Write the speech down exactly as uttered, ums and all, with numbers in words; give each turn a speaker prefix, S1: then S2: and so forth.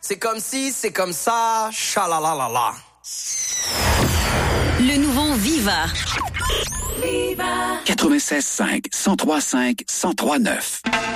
S1: C'est comme si, c'est comme ça, chalalalala.
S2: Le nouveau Viva.
S3: Viva. quatre-vingt-seize cinq, cent trois cinq, cent trois neuf.